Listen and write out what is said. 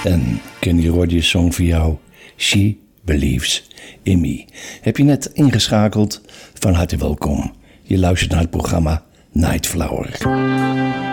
En Kenny Rogers zong voor jou She Believes in Me. Heb je net ingeschakeld? Van harte welkom. Je luistert naar het programma Night Flower.